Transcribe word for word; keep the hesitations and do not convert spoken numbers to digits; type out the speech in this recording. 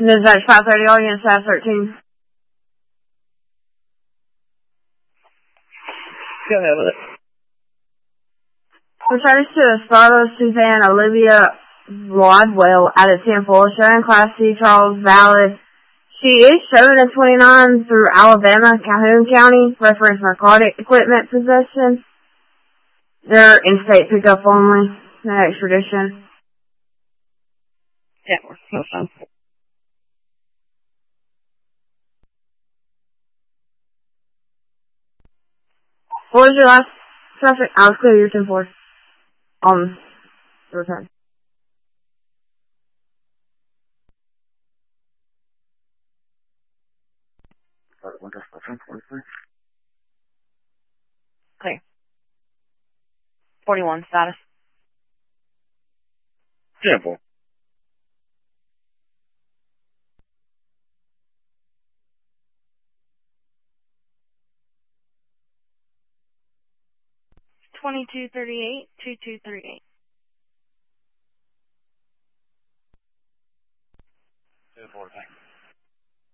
Dispatch five thirty, all units at thirteen. Go ahead with it. Returns to Esparto, Suzanne Olivia Rodwell at a ten four, showing Class C Charles Valid. She is showing a twenty-nine through Alabama, Calhoun County, reference narcotic equipment possession. They're in-state pickup only, no extradition. Yeah, no fun. What was your last traffic? I'll clear your ten four. Um, return. Okay. forty-one status. Simple. Twenty-two thirty-eight, two two three eight. Two four, thanks.